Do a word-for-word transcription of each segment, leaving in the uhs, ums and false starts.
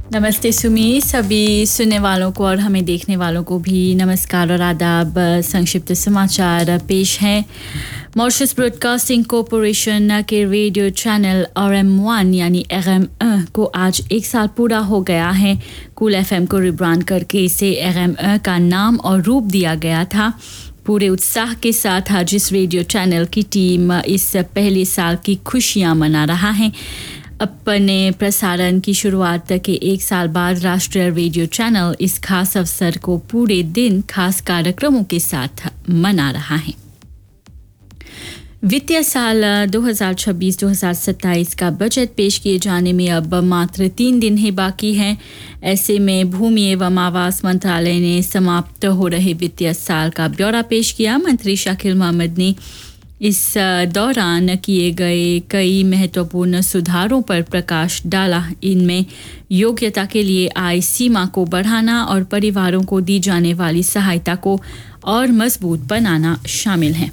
नमस्ते सुमी, सभी सुनने वालों को और हमें देखने वालों को भी नमस्कार और आदाब। संक्षिप्त समाचार पेश हैं। मॉरिशस ब्रॉडकास्टिंग कॉरपोरेशन के radio channel R M one यानी आर एम वन को आज एक साल पूरा हो गया है। कूल एफ एम को रिब्रांड करके इसे आर एम वन का नाम और रूप दिया गया था। पूरे उत्साह के साथ आज इस रेडियो चैनल की टीम इस पहले साल की खुशियां मना रहा है। अपने प्रसारण की शुरुआत के एक साल बाद राष्ट्रीय रेडियो चैनल इस खास अवसर को पूरे दिन खास कार्यक्रमों के साथ मना रहा है। वित्तीय साल दो हज़ार छब्बीस दो हज़ार सत्ताईस का बजट पेश किए जाने में अब मात्र तीन दिन ही बाकी हैं। ऐसे में भूमि एवं आवास मंत्रालय ने समाप्त हो रहे वित्तीय साल का ब्यौरा पेश किया। मंत्री शाकिल मोहम्मद ने इस दौरान किए गए कई महत्वपूर्ण सुधारों पर प्रकाश डाला। इनमें योग्यता के लिए आय सीमा को बढ़ाना और परिवारों को दी जाने वाली सहायता को और मजबूत बनाना शामिल है।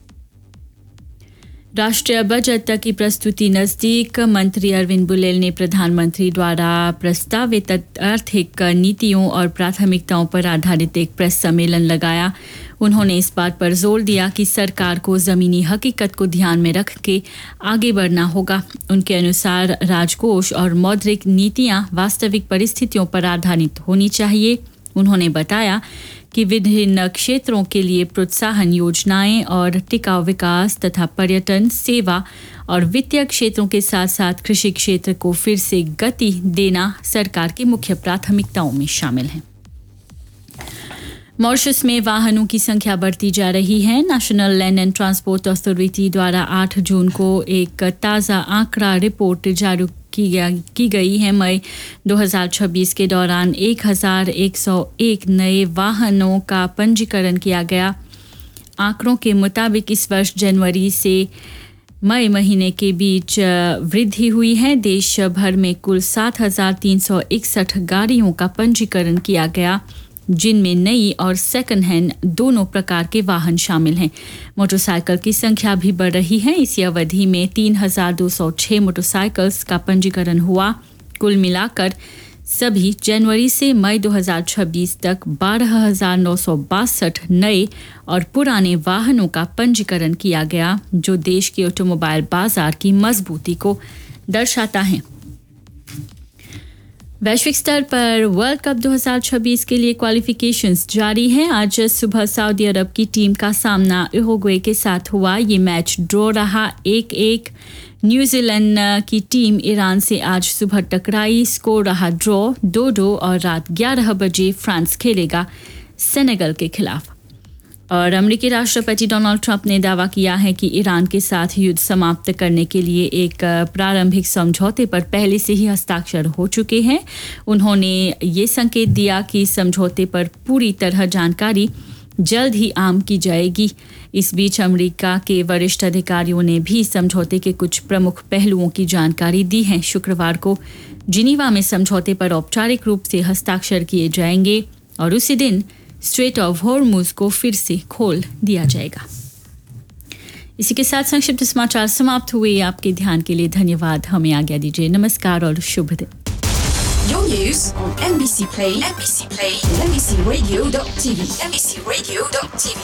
राष्ट्रीय बजट की प्रस्तुति नज़दीक, मंत्री अरविंद बुलेल ने प्रधानमंत्री द्वारा प्रस्तावित आर्थिक नीतियों और प्राथमिकताओं पर आधारित एक प्रेस सम्मेलन लगाया। उन्होंने इस बात पर जोर दिया कि सरकार को ज़मीनी हकीकत को ध्यान में रख के आगे बढ़ना होगा। उनके अनुसार राजकोष और मौद्रिक नीतियां वास्तविक परिस्थितियों पर आधारित होनी चाहिए। उन्होंने बताया कि विभिन्न क्षेत्रों के लिए प्रोत्साहन योजनाएं और टिकाऊ विकास तथा पर्यटन, सेवा और वित्तीय क्षेत्रों के साथ साथ कृषि क्षेत्र को फिर से गति देना सरकार की मुख्य प्राथमिकताओं में शामिल है। मॉरिशस में वाहनों की संख्या बढ़ती जा रही है। National land and transport authority द्वारा आठ जून को एक ताज़ा आंकड़ा रिपोर्ट जारी की गई की गई है। मई दो हज़ार छब्बीस के दौरान एक हज़ार एक सौ एक नए वाहनों का पंजीकरण किया गया। आंकड़ों के मुताबिक इस वर्ष जनवरी से मई महीने के बीच वृद्धि हुई है। देश भर में कुल सात हज़ार तीन सौ इकसठ गाड़ियों का पंजीकरण किया गया, जिनमें नई और सेकंड हैंड दोनों प्रकार के वाहन शामिल हैं। मोटरसाइकिल की संख्या भी बढ़ रही है। इसी अवधि में तीन हज़ार दो सौ छह मोटरसाइकिल्स का पंजीकरण हुआ। कुल मिलाकर सभी जनवरी से मई दो हज़ार छब्बीस तक बारह हज़ार नौ सौ बासठ नए और पुराने वाहनों का पंजीकरण किया गया, जो देश के ऑटोमोबाइल बाजार की मजबूती को दर्शाता है। वैश्विक स्तर पर वर्ल्ड कप दो हज़ार छब्बीस के लिए क्वालिफिकेशंस जारी हैं। आज सुबह सऊदी अरब की टीम का सामना उरुग्वे के साथ हुआ। ये मैच ड्रॉ रहा, एक एक। न्यूजीलैंड की टीम ईरान से आज सुबह टकराई, स्कोर रहा ड्रॉ दो दो। और रात ग्यारह बजे फ्रांस खेलेगा सेनेगल के खिलाफ। और अमेरिकी राष्ट्रपति डोनाल्ड ट्रंप ने दावा किया है कि ईरान के साथ युद्ध समाप्त करने के लिए एक प्रारंभिक समझौते पर पहले से ही हस्ताक्षर हो चुके हैं। उन्होंने ये संकेत दिया कि समझौते पर पूरी तरह जानकारी जल्द ही आम की जाएगी। इस बीच अमेरिका के वरिष्ठ अधिकारियों ने भी समझौते के कुछ प्रमुख पहलुओं की जानकारी दी है। शुक्रवार को जिनीवा में समझौते पर औपचारिक रूप से हस्ताक्षर किए जाएंगे और उसी दिन स्ट्रेट ऑफ हॉर्मुज को फिर से खोल दिया जाएगा। इसी के साथ संक्षिप्त समाचार समाप्त हुए। आपके ध्यान के लिए धन्यवाद। हमें आज्ञा दीजिए। नमस्कार और शुभ दिन। Your news on M B C Play, M B C Play, M B C Radio dot T V, M B C Radio dot T V.